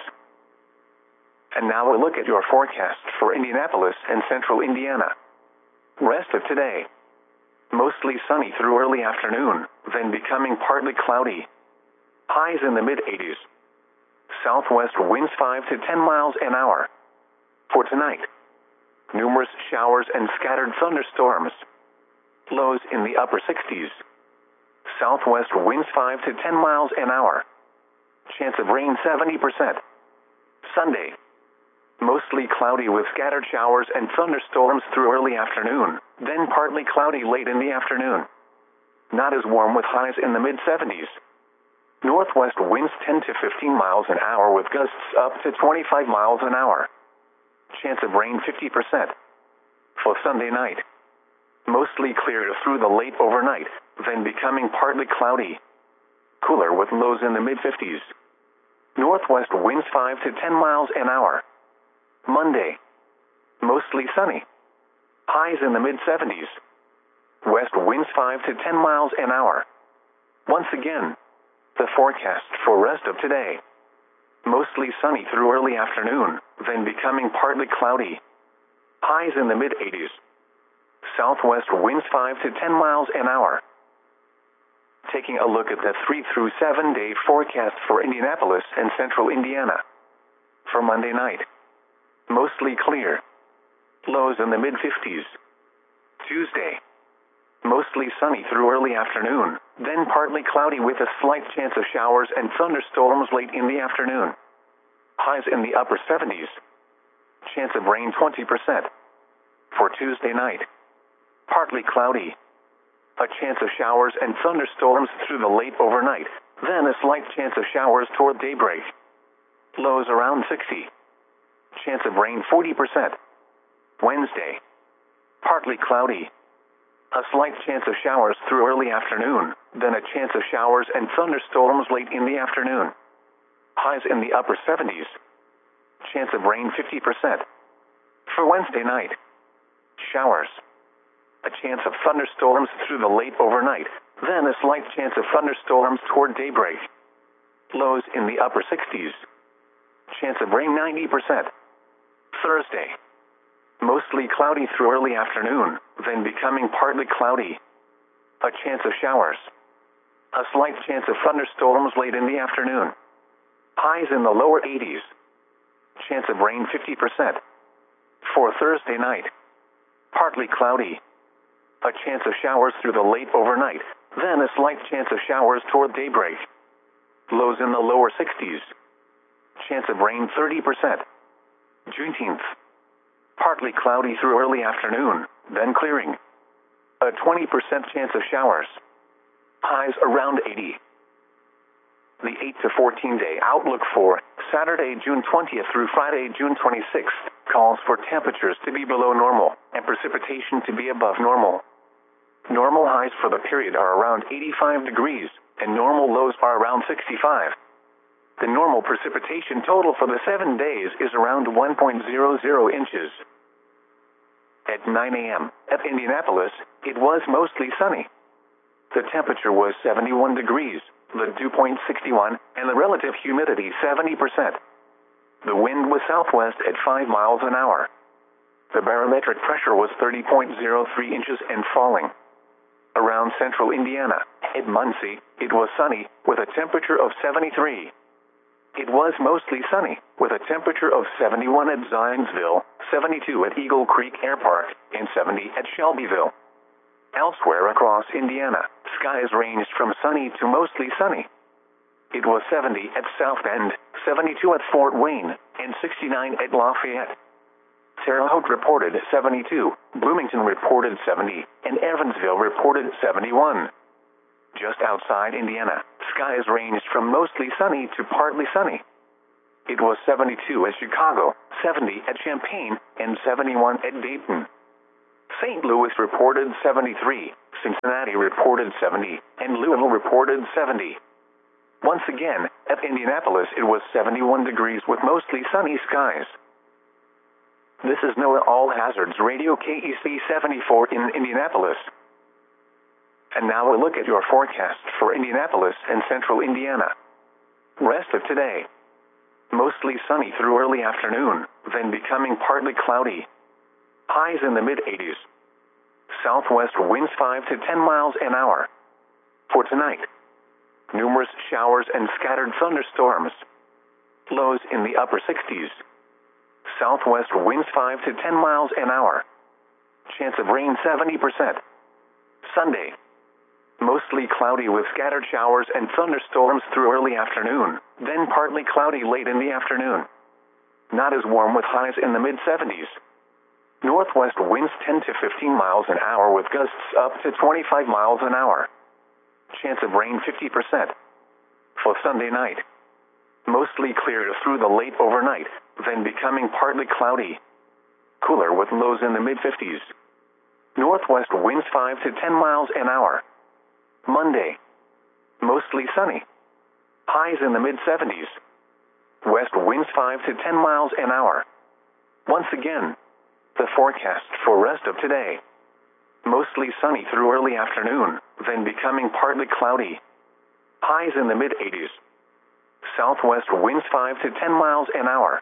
And now a look at your forecast for Indianapolis and central Indiana. Rest of today. Mostly sunny through early afternoon, then becoming partly cloudy. Highs in the mid eighties. Southwest winds five to ten miles an hour. For tonight, numerous showers and scattered thunderstorms. Lows in the upper sixties. Southwest winds five to ten miles an hour. Chance of rain seventy percent. Sunday, mostly cloudy with scattered showers and thunderstorms through early afternoon, then partly cloudy late in the afternoon. Not as warm with highs in the mid seventies. Northwest winds ten to fifteen miles an hour with gusts up to twenty-five miles an hour. Chance of rain fifty percent. For Sunday night, mostly clear through the late overnight, then becoming partly cloudy. Cooler with lows in the mid fifties. Northwest winds five to ten miles an hour. Monday, mostly sunny. Highs in the mid seventies. West winds five to ten miles an hour. Once again, the forecast for rest of today. Mostly sunny through early afternoon, then becoming partly cloudy. Highs in the mid eighties. Southwest winds five to ten miles an hour. Taking a look at the three through seven day forecast for Indianapolis and central Indiana. For Monday night, mostly clear. Lows in the mid fifties. Tuesday, mostly sunny through early afternoon, then partly cloudy with a slight chance of showers and thunderstorms late in the afternoon. Highs in the upper seventies. Chance of rain twenty percent. For Tuesday night, partly cloudy. A chance of showers and thunderstorms through the late overnight, then a slight chance of showers toward daybreak. Lows around sixty. Chance of rain forty percent. Wednesday, partly cloudy. A slight chance of showers through early afternoon, then a chance of showers and thunderstorms late in the afternoon. Highs in the upper seventies. Chance of rain fifty percent. For Wednesday night, showers. A chance of thunderstorms through the late overnight, then a slight chance of thunderstorms toward daybreak. Lows in the upper sixties. Chance of rain ninety percent. Thursday, mostly cloudy through early afternoon, then becoming partly cloudy. A chance of showers. A slight chance of thunderstorms late in the afternoon. Highs in the lower eighties. Chance of rain fifty percent. For Thursday night, partly cloudy. A chance of showers through the late overnight, then a slight chance of showers toward daybreak. Lows in the lower sixties. Chance of rain thirty percent. Juneteenth, partly cloudy through early afternoon, then clearing. A twenty percent chance of showers. Highs around eighty. The eight to fourteen day outlook for Saturday, June twentieth through Friday, June twenty-sixth, calls for temperatures to be below normal and precipitation to be above normal. Normal highs for the period are around eighty-five degrees, and normal lows are around sixty-five. The normal precipitation total for the seven days is around one point zero zero inches. At nine a m at Indianapolis, it was mostly sunny. The temperature was seventy-one degrees, the dew point sixty-one, and the relative humidity seventy percent. The wind was southwest at five miles an hour. The barometric pressure was thirty point zero three inches and falling. Around central Indiana, at Muncie, it was sunny, with a temperature of seventy-three. It was mostly sunny, with a temperature of seventy-one at Zionsville, seventy-two at Eagle Creek Air Park, and seventy at Shelbyville. Elsewhere across Indiana, skies ranged from sunny to mostly sunny. It was seventy at South Bend, seventy-two at Fort Wayne, and sixty-nine at Lafayette. Terre Haute reported seventy-two, Bloomington reported seventy, and Evansville reported seventy-one. Just outside Indiana, skies ranged from mostly sunny to partly sunny. It was seventy-two at Chicago, seventy at Champaign, and seventy-one at Dayton. Saint Louis reported seventy-three, Cincinnati reported seventy, and Louisville reported seventy. Once again, at Indianapolis it was seventy-one degrees with mostly sunny skies. This is NOAA All Hazards Radio K E C seventy-four in Indianapolis. And now a look at your forecast for Indianapolis and central Indiana. Rest of today. Mostly sunny through early afternoon, then becoming partly cloudy. Highs in the mid eighties. Southwest winds five to ten miles an hour. For tonight, numerous showers and scattered thunderstorms. Lows in the upper sixties. Southwest winds five to ten miles an hour. Chance of rain seventy percent. Sunday, mostly cloudy with scattered showers and thunderstorms through early afternoon, then partly cloudy late in the afternoon. Not as warm with highs in the mid seventies. Northwest winds ten to fifteen miles an hour with gusts up to twenty-five miles an hour. Chance of rain fifty percent. For Sunday night, mostly clear through the late overnight, then becoming partly cloudy. Cooler with lows in the mid fifties. Northwest winds five to ten miles an hour. Monday, mostly sunny. Highs in the mid seventies. West winds five to ten miles an hour. Once again, the forecast for rest of today. Mostly sunny through early afternoon, then becoming partly cloudy. Highs in the mid eighties. Southwest winds five to ten miles an hour.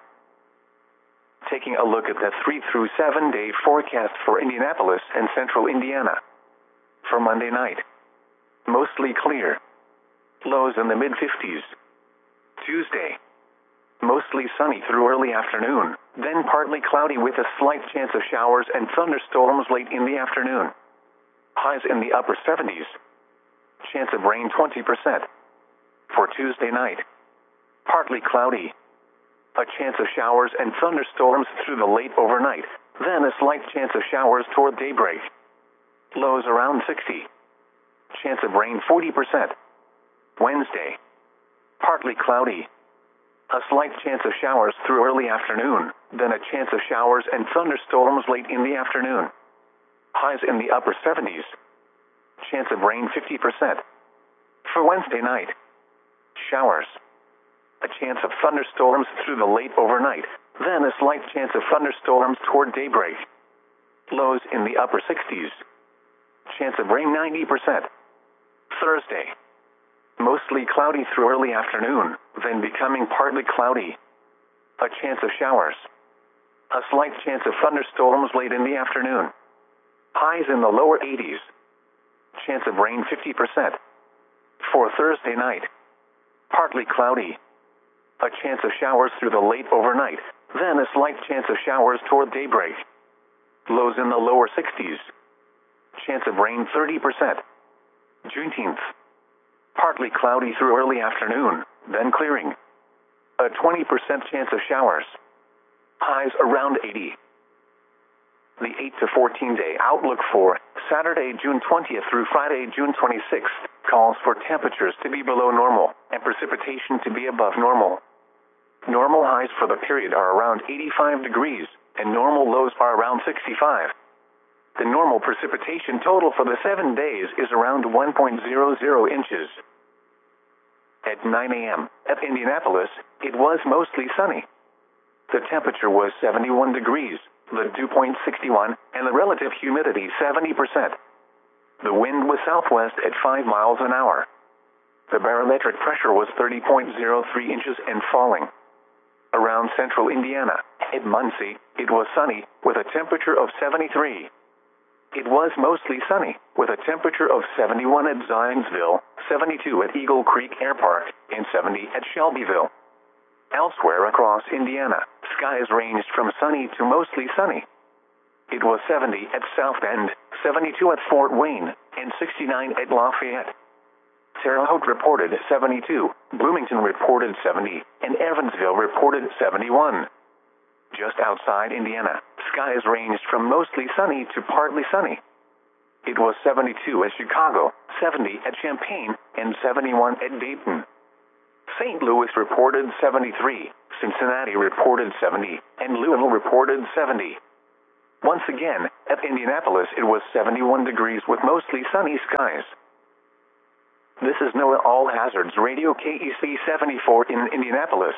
Taking a look at the three through seven day forecast for Indianapolis and central Indiana. For Monday night, mostly clear. Lows in the mid fifties. Tuesday, mostly sunny through early afternoon, then partly cloudy with a slight chance of showers and thunderstorms late in the afternoon. Highs in the upper seventies. Chance of rain twenty percent. For Tuesday night, partly cloudy. A chance of showers and thunderstorms through the late overnight, then a slight chance of showers toward daybreak. Lows around sixty. Chance of rain forty percent. Wednesday, partly cloudy. A slight chance of showers through early afternoon, then a chance of showers and thunderstorms late in the afternoon. Highs in the upper seventies. Chance of rain fifty percent. For Wednesday night, showers. A chance of thunderstorms through the late overnight, then a slight chance of thunderstorms toward daybreak. Lows in the upper sixties. Chance of rain ninety percent. Thursday, mostly cloudy through early afternoon, then becoming partly cloudy. A chance of showers. A slight chance of thunderstorms late in the afternoon. Highs in the lower eighties. Chance of rain fifty percent. For Thursday night, partly cloudy. A chance of showers through the late overnight, then a slight chance of showers toward daybreak. Lows in the lower sixties. Chance of rain thirty percent. Juneteenth, partly cloudy through early afternoon, then clearing. A twenty percent chance of showers. Highs around eighty. The eight to fourteen day outlook for Saturday, June twentieth through Friday, June twenty-sixth, calls for temperatures to be below normal and precipitation to be above normal. Normal highs for the period are around eighty-five degrees, and normal lows are around sixty-five. The normal precipitation total for the seven days is around one point zero zero inches. At nine a m at Indianapolis, it was mostly sunny. The temperature was seventy-one degrees, the dew point sixty-one, and the relative humidity seventy percent. The wind was southwest at five miles an hour. The barometric pressure was thirty point zero three inches and falling. Around central Indiana, at Muncie, it was sunny, with a temperature of seventy-three. It was mostly sunny, with a temperature of seventy-one at Zionsville, seventy-two at Eagle Creek Air Park, and seventy at Shelbyville. Elsewhere across Indiana, skies ranged from sunny to mostly sunny. It was seventy at South Bend, seventy-two at Fort Wayne, and sixty-nine at Lafayette. Terre Haute reported seventy-two, Bloomington reported seventy, and Evansville reported seventy-one. Just outside Indiana, skies ranged from mostly sunny to partly sunny. It was seventy-two at Chicago, seventy at Champaign, and seventy-one at Dayton. Saint Louis reported seventy-three, Cincinnati reported seventy, and Louisville reported seventy. Once again, at Indianapolis it was seventy-one degrees with mostly sunny skies. This is NOAA All Hazards Radio K E C seventy-four in Indianapolis.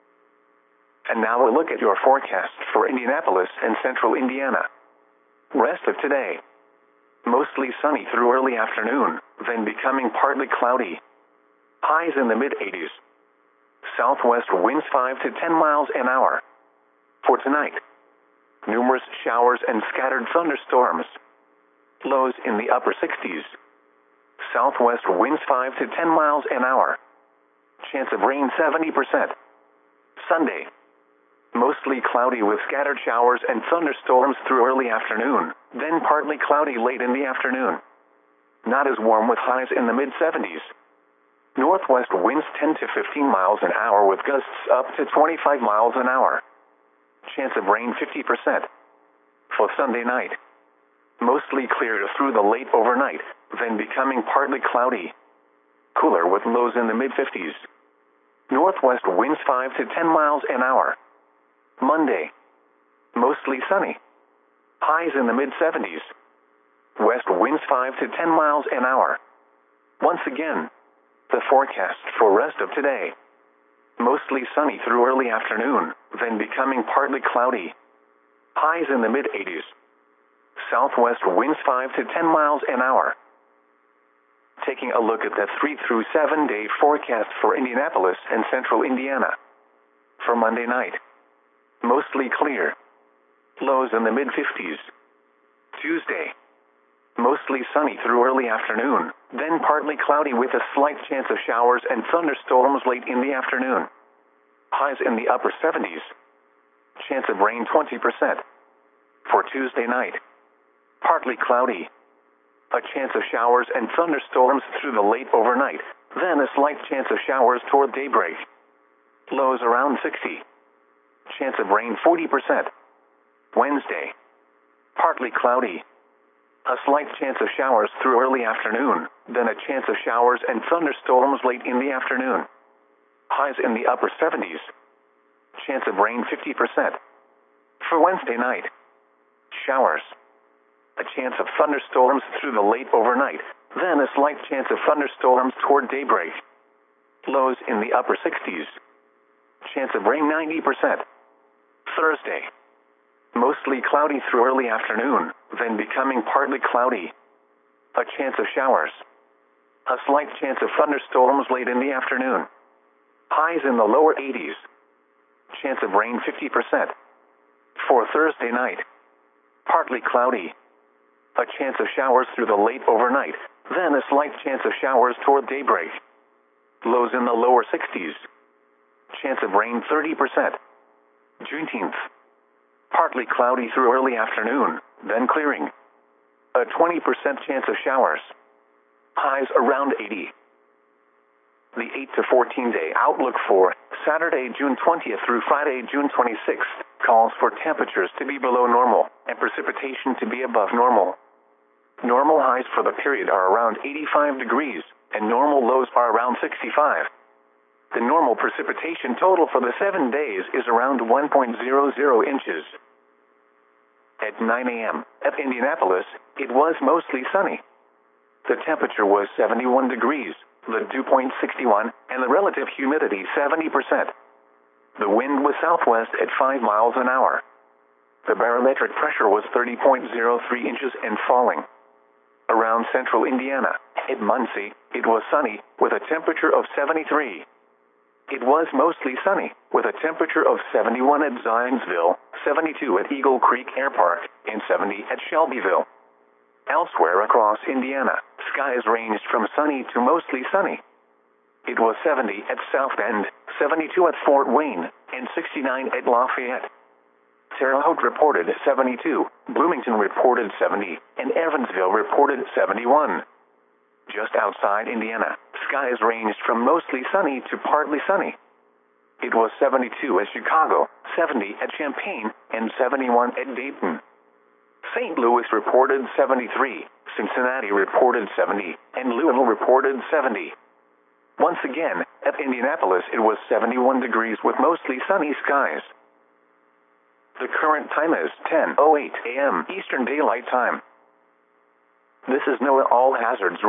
And now a look at your forecast for Indianapolis and central Indiana. Rest of today. Mostly sunny through early afternoon, then becoming partly cloudy. Highs in the mid eighties. Southwest winds five to ten miles an hour. For tonight, numerous showers and scattered thunderstorms. Lows in the upper sixties. Southwest winds five to ten miles an hour. Chance of rain seventy percent. Sunday, mostly cloudy with scattered showers and thunderstorms through early afternoon, then partly cloudy late in the afternoon. Not as warm with highs in the mid seventies. Northwest winds ten to fifteen miles an hour with gusts up to twenty-five miles an hour. Chance of rain fifty percent. For Sunday night, mostly clear through the late overnight, then becoming partly cloudy. Cooler with lows in the mid fifties. Northwest winds five to ten miles an hour. Monday, mostly sunny. Highs in the mid seventies. West winds five to ten miles an hour. Once again, the forecast for rest of today. Mostly sunny through early afternoon, then becoming partly cloudy. Highs in the mid eighties. Southwest winds five to ten miles an hour. Taking a look at the three through seven day forecast for Indianapolis and central Indiana. For Monday night, mostly clear. Lows in the mid fifties. Tuesday, mostly sunny through early afternoon, then partly cloudy with a slight chance of showers and thunderstorms late in the afternoon. Highs in the upper seventies. Chance of rain twenty percent. For Tuesday night, partly cloudy. A chance of showers and thunderstorms through the late overnight, then a slight chance of showers toward daybreak. Lows around sixty. Chance of rain forty percent. Wednesday, partly cloudy. A slight chance of showers through early afternoon, then a chance of showers and thunderstorms late in the afternoon. Highs in the upper seventies. Chance of rain fifty percent. For Wednesday night, showers. A chance of thunderstorms through the late overnight, then a slight chance of thunderstorms toward daybreak. Lows in the upper sixties. Chance of rain ninety percent. Thursday, mostly cloudy through early afternoon, then becoming partly cloudy. A chance of showers. A slight chance of thunderstorms late in the afternoon. Highs in the lower eighties. Chance of rain fifty percent. For Thursday night, partly cloudy. A chance of showers through the late overnight, then a slight chance of showers toward daybreak. Lows in the lower sixties. Chance of rain thirty percent. Juneteenth, partly cloudy through early afternoon, then clearing. A twenty percent chance of showers. Highs around eighty. The eight to fourteen day outlook for Saturday, June twentieth through Friday, June twenty-sixth, calls for temperatures to be below normal and precipitation to be above normal. Normal highs for the period are around eighty-five degrees, and normal lows are around sixty-five. The normal precipitation total for the seven days is around one point zero zero inches. At nine a m at Indianapolis, it was mostly sunny. The temperature was seventy-one degrees, the dew point sixty-one, and the relative humidity seventy percent. The wind was southwest at five miles an hour. The barometric pressure was thirty point zero three inches and falling. Around central Indiana, at Muncie, it was sunny, with a temperature of seventy-three. It was mostly sunny, with a temperature of seventy-one at Zionsville, seventy-two at Eagle Creek Air Park, and seventy at Shelbyville. Elsewhere across Indiana, skies ranged from sunny to mostly sunny. It was seventy at South Bend, seventy-two at Fort Wayne, and sixty-nine at Lafayette. Terre Haute reported seventy-two, Bloomington reported seventy, and Evansville reported seventy-one. Just outside Indiana, skies ranged from mostly sunny to partly sunny. It was seventy-two at Chicago, seventy at Champaign, and seventy-one at Dayton. Saint Louis reported seventy-three, Cincinnati reported seventy, and Louisville reported seventy. Once again, at Indianapolis it was seventy-one degrees with mostly sunny skies. The current time is ten oh eight a m Eastern Daylight Time. This is NOAA All Hazards